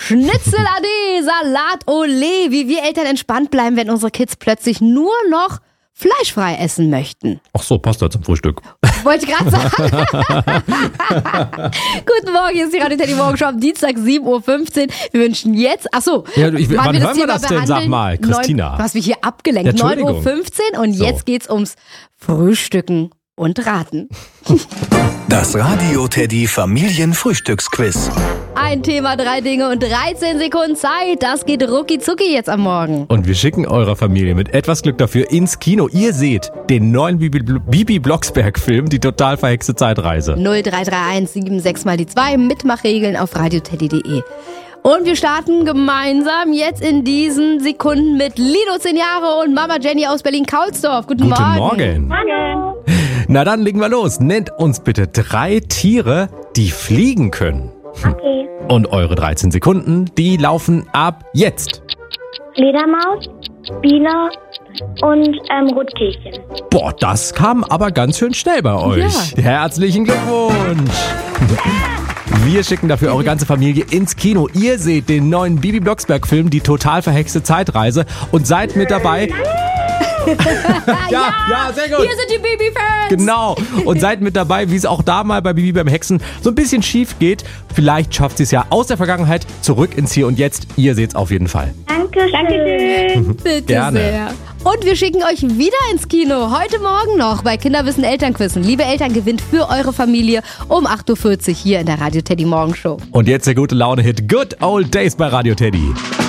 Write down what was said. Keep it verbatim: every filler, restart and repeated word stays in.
Schnitzel ade, Salat ole, wie wir Eltern entspannt bleiben, wenn unsere Kids plötzlich nur noch fleischfrei essen möchten. Ach so, passt da zum Frühstück. Wollte ich gerade sagen. Guten Morgen, hier ist die Radio Teddy Morgenshow am Dienstag sieben Uhr fünfzehn. Wir wünschen jetzt, ach so, ja, ich, wann wir hören wir das denn, sag mal, Christina? neun, was wir hier abgelenkt, Ja, neun Uhr fünfzehn und so. Jetzt geht's ums Frühstücken und Raten. Das Radio Teddy Familienfrühstücksquiz. Ein Thema, drei Dinge und dreizehn Sekunden Zeit. Das geht rucki zucki jetzt am Morgen. Und wir schicken eurer Familie mit etwas Glück dafür ins Kino. Ihr seht den neuen Bibi, Bibi Blocksberg-Film, die total verhexte Zeitreise. null drei drei eins sieben sechs mal die zwei, Mitmachregeln auf radioteddy punkt de. Und wir starten gemeinsam jetzt in diesen Sekunden mit Lido, zehn Jahre, und Mama Jenny aus Berlin-Kaulsdorf. Guten, Guten Morgen. Morgen. Morgen. Na dann legen wir los. Nennt uns bitte drei Tiere, die fliegen können. Okay. Und eure dreizehn Sekunden, die laufen ab jetzt. Fledermaus, Biene und ähm, Rotkehlchen. Boah, das kam aber ganz schön schnell bei euch. Ja. Herzlichen Glückwunsch. Wir schicken dafür eure ganze Familie ins Kino. Ihr seht den neuen Bibi Blocksberg-Film, die total verhexte Zeitreise, und seid mit dabei. ja, ja, sehr gut. Hier sind die Bibi-Fans. Genau. Und seid mit dabei, wie es auch da mal bei Bibi beim Hexen so ein bisschen schief geht. Vielleicht schafft sie es ja aus der Vergangenheit zurück ins Hier und Jetzt. Ihr seht's auf jeden Fall. Danke, Dankeschön. Bitte Gerne. sehr. Und wir schicken euch wieder ins Kino. Heute Morgen noch bei Kinderwissen Elternquizen. Liebe Eltern, gewinnt für eure Familie um acht Uhr vierzig hier in der Radio Teddy Morgenshow. Und jetzt der gute Laune-Hit Good Old Days bei Radio Teddy.